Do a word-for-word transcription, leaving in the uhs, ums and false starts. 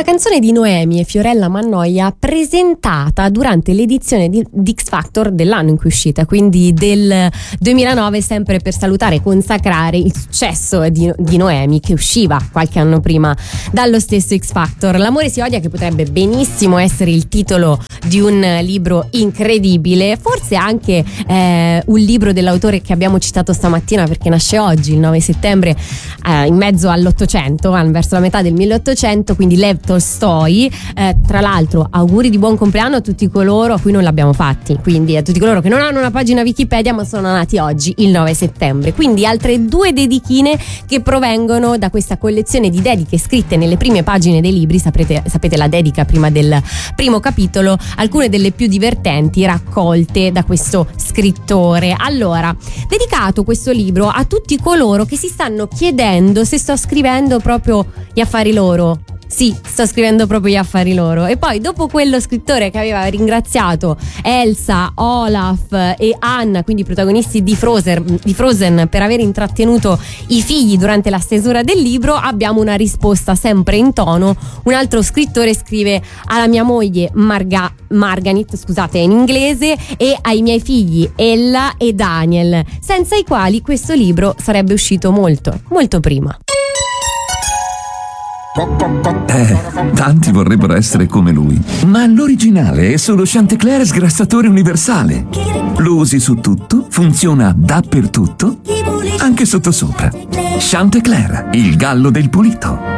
Una canzone di Noemi e Fiorella Mannoia presentata durante l'edizione di, di X Factor dell'anno in cui è uscita, quindi del duemilanove, sempre per salutare e consacrare il successo di, di Noemi, che usciva qualche anno prima dallo stesso X Factor. L'amore si odia, che potrebbe benissimo essere il titolo di un libro incredibile, forse anche eh, un libro dell'autore che abbiamo citato stamattina, perché nasce oggi il nove settembre, eh, in mezzo all'Ottocento, verso la metà del milleottocento, quindi Lev Tolstoi. Eh, tra l'altro, auguri di buon compleanno a tutti coloro a cui non l'abbiamo fatti, quindi a tutti coloro che non hanno una pagina Wikipedia ma sono nati oggi il nove settembre. Quindi altre due dedichine che provengono da questa collezione di dediche scritte nelle prime pagine dei libri. Saprete, sapete la dedica prima del primo capitolo, alcune delle più divertenti raccolte da questo scrittore. Allora, dedicato questo libro a tutti coloro che si stanno chiedendo se sto scrivendo proprio gli affari loro. Sì, sto scrivendo proprio gli affari loro. E poi, dopo quello scrittore che aveva ringraziato Elsa, Olaf e Anna, quindi i protagonisti di Frozen, di Frozen, per aver intrattenuto i figli durante la stesura del libro, abbiamo una risposta sempre in tono. Un altro scrittore scrive: alla mia moglie Marga, Marganit, scusate, in inglese, e ai miei figli Ella e Daniel, senza i quali questo libro sarebbe uscito molto, molto prima. Eh, tanti vorrebbero essere come lui, ma l'originale è solo Chantecler sgrassatore universale. Lo usi su tutto, funziona dappertutto, anche sottosopra. Chantecler, il gallo del pulito.